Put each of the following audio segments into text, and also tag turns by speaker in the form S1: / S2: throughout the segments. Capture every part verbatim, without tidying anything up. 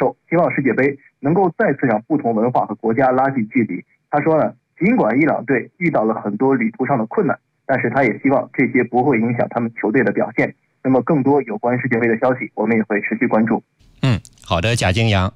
S1: 受，希望世界杯能够再次让不同文化和国家拉近距离。他说呢，尽管伊朗队遇到了很多旅途上的困难，但是他也希望这些不会影响他们球队的表现。那么更多有关世界杯的消息，我们也会持续关注。
S2: 嗯，好的，贾金阳。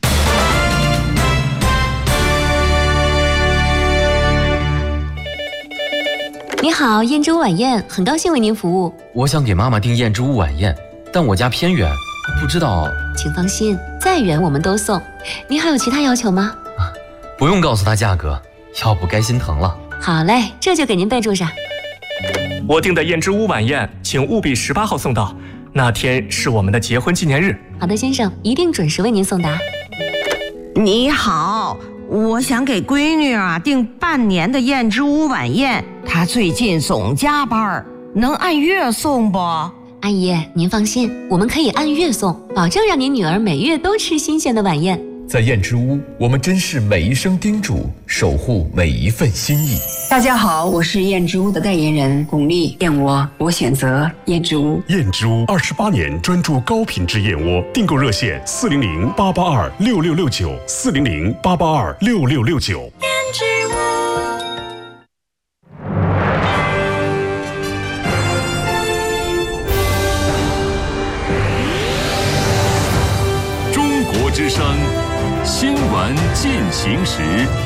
S3: 你好，燕之屋晚宴，很高兴为您服务。
S4: 我想给妈妈订燕之屋晚宴，但我家偏远，不知道。
S3: 请放心，再远我们都送。您还有其他要求吗？
S4: 啊，不用告诉她价格，要不该心疼了。
S3: 好嘞，这就给您备注上。
S5: 我订的燕之屋晚宴，请务必十八号送到，那天是我们的结婚纪念日。
S3: 好的，先生，一定准时为您送达。
S6: 你好，我想给闺女啊订半年的燕之屋晚宴，她最近总加班，能按月送不？
S3: 阿姨，您放心，我们可以按月送，保证让您女儿每月都吃新鲜的晚宴。
S7: 在燕之屋，我们珍视每一声叮嘱，守护每一份心意。
S8: 大家好，我是燕之屋的代言人巩俐，燕窝我选择燕之屋。
S9: 燕之屋二十八年专注高品质燕窝，订购热线四零零八八二六六六九四零零八八二六六六九。
S10: 燕之屋。
S11: 中国之声新闻进行时。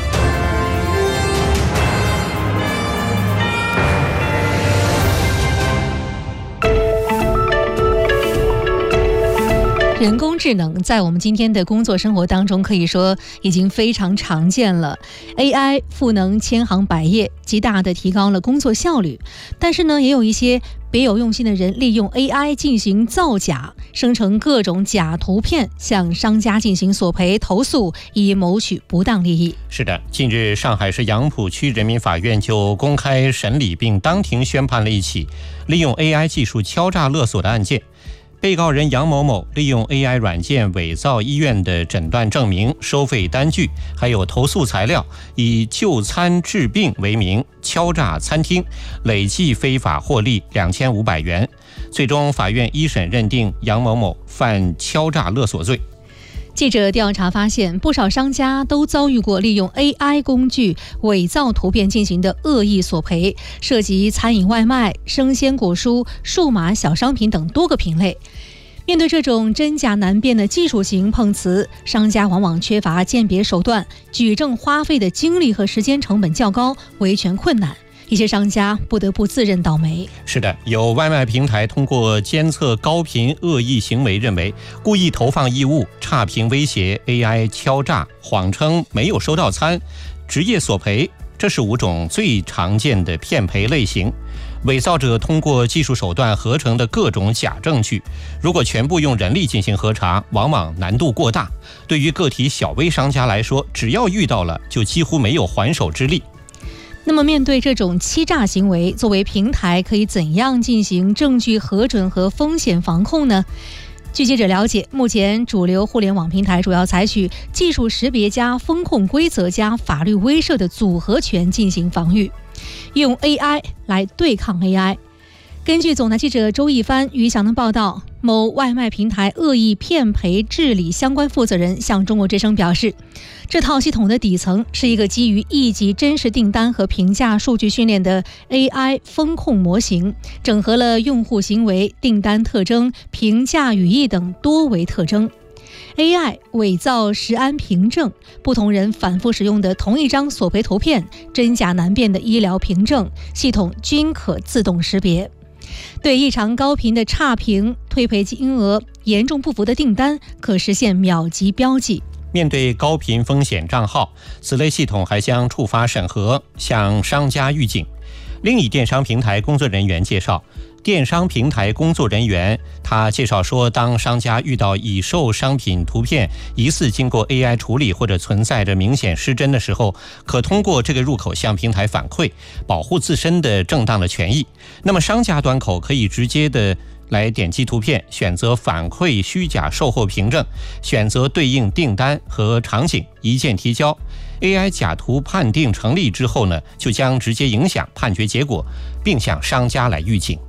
S12: 人工智能在我们今天的工作生活当中，可以说已经非常常见了。A I 赋能千行百业，极大的提高了工作效率。但是呢，也有一些别有用心的人利用 A I 进行造假，生成各种假图片，向商家进行索赔投诉，以谋取不当利益。
S2: 是的，近日上海市杨浦区人民法院就公开审理并当庭宣判了一起利用 A I 技术敲诈勒索的案件。被告人杨某某利用 A I 软件伪造医院的诊断证明、收费单据，还有投诉材料，以就餐治病为名敲诈餐厅，累计非法获利两千五百元。最终，法院一审认定杨某某犯敲诈勒索罪。
S12: 记者调查发现，不少商家都遭遇过利用 A I 工具伪造图片进行的恶意索赔，涉及餐饮外卖、生鲜果蔬、数码小商品等多个品类。面对这种真假难辨的技术型碰瓷，商家往往缺乏鉴别手段，举证花费的精力和时间成本较高，维权困难。一些商家不得不自认倒霉。
S2: 是的，有外卖平台通过监测高频恶意行为，认为故意投放异物、差评威胁、A I 敲诈、谎称没有收到餐、职业索赔，这是五种最常见的骗赔类型。伪造者通过技术手段合成的各种假证据，如果全部用人力进行核查，往往难度过大。对于个体小微商家来说，只要遇到了，就几乎没有还手之力。
S12: 那么面对这种欺诈行为，作为平台可以怎样进行证据核准和风险防控呢？据记者了解，目前主流互联网平台主要采取技术识别加风控规则加法律威慑的组合拳进行防御，用 A I 来对抗 A I。根据总台记者周一帆、于翔的报道，某外卖平台恶意骗赔治理相关负责人向中国之声表示，这套系统的底层是一个基于一级真实订单和评价数据训练的 A I 风控模型，整合了用户行为、订单特征、评价语义等多维特征。A I 伪造食安凭证，不同人反复使用的同一张索赔图片，真假难辨的医疗凭证，系统均可自动识别。对异常高频的差评、退赔金额严重不符的订单，可实现秒级标记。
S2: 面对高频风险账号，此类系统还将触发审核，向商家预警。另一电商平台工作人员介绍，电商平台工作人员他介绍说，当商家遇到已售商品图片疑似经过 A I 处理或者存在着明显失真的时候，可通过这个入口向平台反馈，保护自身的正当的权益。那么商家端口可以直接的来点击图片，选择反馈虚假售后凭证，选择对应订单和场景，一键提交。A I 假图判定成立之后呢，就将直接影响判决结果，并向商家来预警。